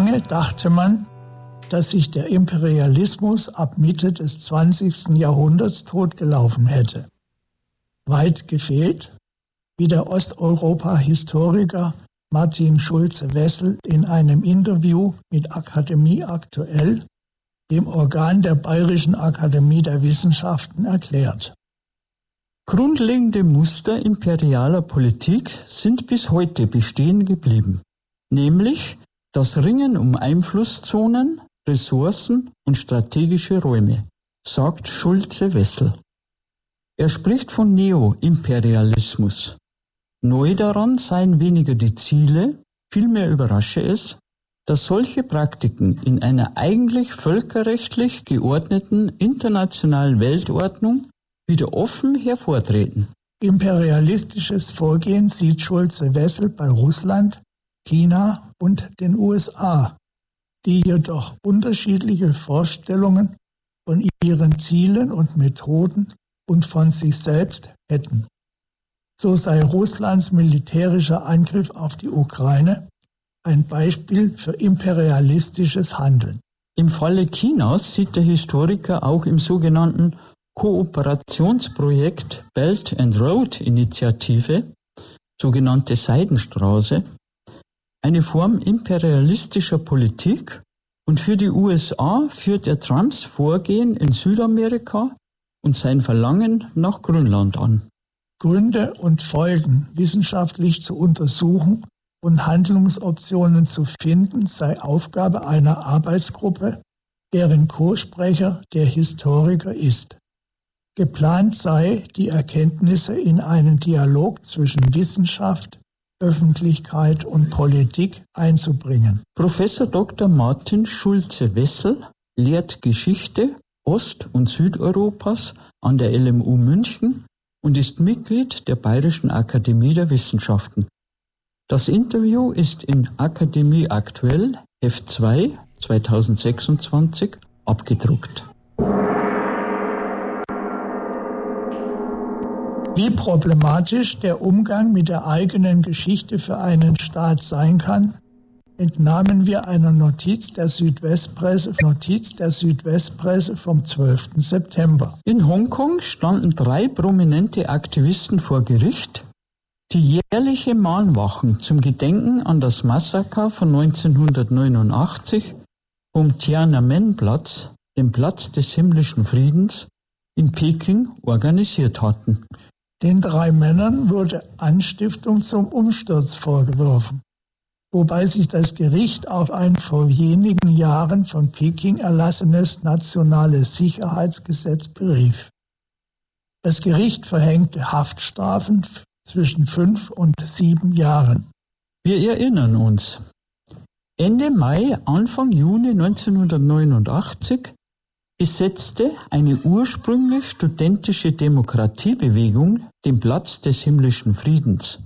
Lange dachte man, dass sich der Imperialismus ab Mitte des 20. Jahrhunderts totgelaufen hätte. Weit gefehlt, wie der Osteuropa-Historiker Martin Schulze-Wessel in einem Interview mit Akademie Aktuell, dem Organ der Bayerischen Akademie der Wissenschaften, erklärt. Grundlegende Muster imperialer Politik sind bis heute bestehen geblieben, nämlich das Ringen um Einflusszonen, Ressourcen und strategische Räume, sagt Schulze-Wessel. Er spricht von Neoimperialismus. Neu daran seien weniger die Ziele, vielmehr überrasche es, dass solche Praktiken in einer eigentlich völkerrechtlich geordneten internationalen Weltordnung wieder offen hervortreten. Imperialistisches Vorgehen sieht Schulze-Wessel bei Russland, China und den USA, die jedoch unterschiedliche Vorstellungen von ihren Zielen und Methoden und von sich selbst hätten. So sei Russlands militärischer Angriff auf die Ukraine ein Beispiel für imperialistisches Handeln. Im Falle Chinas sieht der Historiker auch im sogenannten Kooperationsprojekt Belt and Road Initiative, sogenannte Seidenstraße, eine Form imperialistischer Politik, und für die USA führt er Trumps Vorgehen in Südamerika und sein Verlangen nach Grönland an. Gründe und Folgen wissenschaftlich zu untersuchen und Handlungsoptionen zu finden, sei Aufgabe einer Arbeitsgruppe, deren Co-Sprecher der Historiker ist. Geplant sei, die Erkenntnisse in einen Dialog zwischen Wissenschaft, Öffentlichkeit und Politik einzubringen. Professor Dr. Martin Schulze-Wessel lehrt Geschichte Ost- und Südeuropas an der LMU München und ist Mitglied der Bayerischen Akademie der Wissenschaften. Das Interview ist in Akademie Aktuell, Heft 2, 2026, abgedruckt. Wie problematisch der Umgang mit der eigenen Geschichte für einen Staat sein kann, entnahmen wir einer Notiz der Südwestpresse vom 12. September. In Hongkong standen 3 prominente Aktivisten vor Gericht, die jährliche Mahnwachen zum Gedenken an das Massaker von 1989 vom Tiananmen-Platz, dem Platz des himmlischen Friedens, in Peking organisiert hatten. Den 3 Männern wurde Anstiftung zum Umsturz vorgeworfen, wobei sich das Gericht auf ein vor wenigen Jahren von Peking erlassenes nationales Sicherheitsgesetz berief. Das Gericht verhängte Haftstrafen zwischen 5 und 7 Jahren. Wir erinnern uns. Ende Mai, Anfang Juni 1989 besetzte eine ursprünglich studentische Demokratiebewegung den Platz des himmlischen Friedens.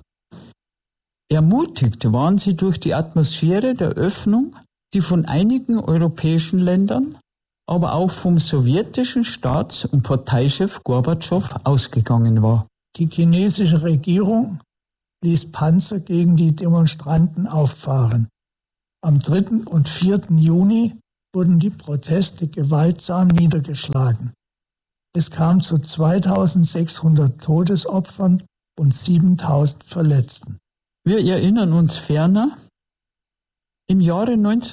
Ermutigt waren sie durch die Atmosphäre der Öffnung, die von einigen europäischen Ländern, aber auch vom sowjetischen Staats- und Parteichef Gorbatschow ausgegangen war. Die chinesische Regierung ließ Panzer gegen die Demonstranten auffahren. Am 3. und 4. Juni wurden die Proteste gewaltsam niedergeschlagen. Es kam zu 2600 Todesopfern und 7000 Verletzten. Wir erinnern uns ferner, im Jahre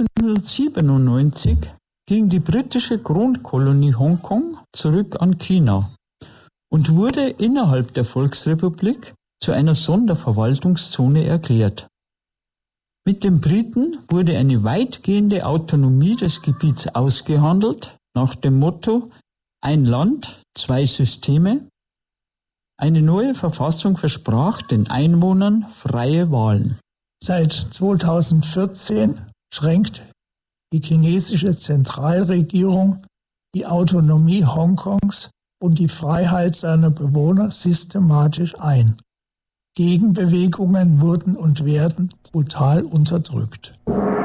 1997 ging die britische Kronkolonie Hongkong zurück an China und wurde innerhalb der Volksrepublik zu einer Sonderverwaltungszone erklärt. Mit den Briten wurde eine weitgehende Autonomie des Gebiets ausgehandelt, nach dem Motto „Ein Land, 2 Systeme". Eine neue Verfassung versprach den Einwohnern freie Wahlen. Seit 2014 schränkt die chinesische Zentralregierung die Autonomie Hongkongs und die Freiheit seiner Bewohner systematisch ein. Gegenbewegungen wurden und werden brutal unterdrückt.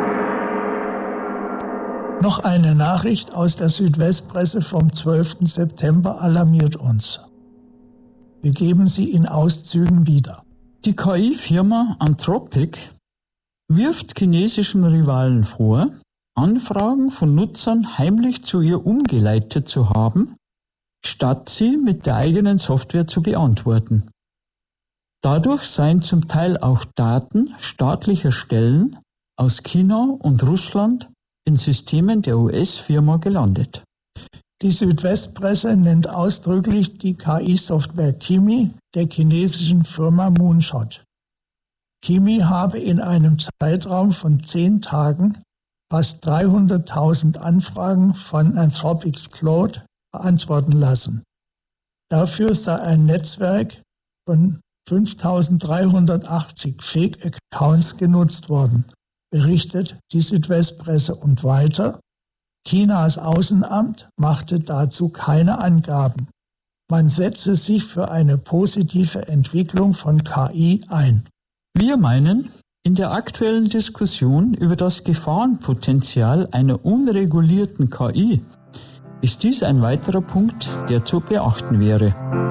Noch eine Nachricht aus der Südwestpresse vom 12. September alarmiert uns. Wir geben sie in Auszügen wieder. Die KI-Firma Anthropic wirft chinesischen Rivalen vor, Anfragen von Nutzern heimlich zu ihr umgeleitet zu haben, statt sie mit der eigenen Software zu beantworten. Dadurch seien zum Teil auch Daten staatlicher Stellen aus China und Russland in Systemen der US-Firma gelandet. Die Südwestpresse nennt ausdrücklich die KI-Software Kimi der chinesischen Firma Moonshot. Kimi habe in einem Zeitraum von 10 Tagen fast 300.000 Anfragen von Anthropic's Claude beantworten lassen. Dafür sei ein Netzwerk von 5.380 Fake-Accounts genutzt worden, berichtet die Südwestpresse und weiter. Chinas Außenamt machte dazu keine Angaben. Man setze sich für eine positive Entwicklung von KI ein. Wir meinen, in der aktuellen Diskussion über das Gefahrenpotenzial einer unregulierten KI ist dies ein weiterer Punkt, der zu beachten wäre.